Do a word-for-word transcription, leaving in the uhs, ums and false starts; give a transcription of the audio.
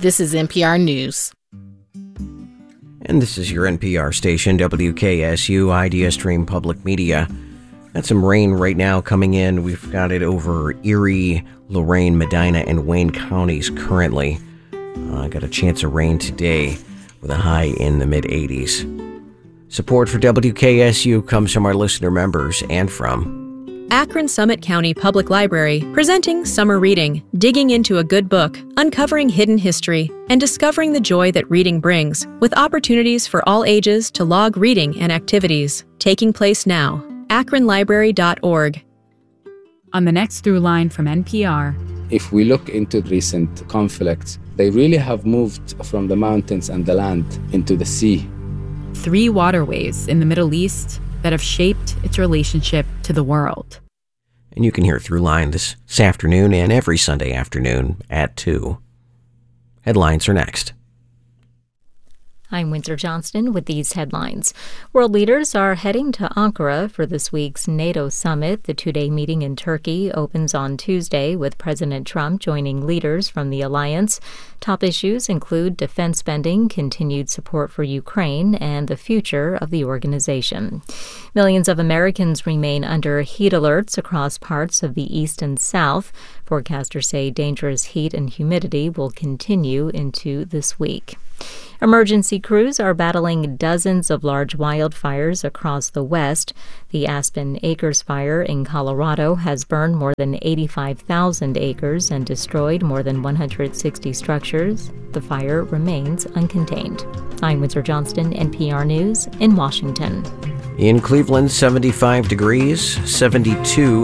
This is N P R News. And this is your N P R station, W K S U, Idea Stream Public Media. Got some rain right now coming in. We've got it over Erie, Lorain, Medina, and Wayne counties currently. Uh, got a chance of rain today with a high in the mid-eighties. Support for W K S U comes from our listener members and from Akron Summit County Public Library, presenting Summer Reading, digging into a good book, uncovering hidden history, and discovering the joy that reading brings, with opportunities for all ages to log reading and activities. Taking place now. akron library dot org. On the next through line from N P R. If we look into recent conflicts, they really have moved from the mountains and the land into the sea. Three waterways in the Middle East that have shaped its relationship to the world. And you can hear Throughline this, this afternoon and every Sunday afternoon at two. Headlines are next. I'm Windsor Johnston with these headlines. World leaders are heading to Ankara for this week's NATO summit. The two-day meeting in Turkey opens on Tuesday with President Trump joining leaders from the alliance. Top issues include defense spending, continued support for Ukraine, and the future of the organization. Millions of Americans remain under heat alerts across parts of the east and south. Forecasters say dangerous heat and humidity will continue into this week. Emergency crews are battling dozens of large wildfires across the West. The Aspen Acres fire in Colorado has burned more than eighty-five thousand acres and destroyed more than one hundred sixty structures. The fire remains uncontained. I'm Windsor Johnston, N P R News in Washington. In Cleveland, seventy-five degrees, seventy-two